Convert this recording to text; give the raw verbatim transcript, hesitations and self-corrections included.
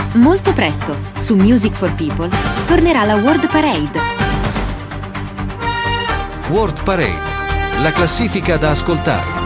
Molto presto, su Music for People, tornerà la World Parade. World Parade, la classifica da ascoltare.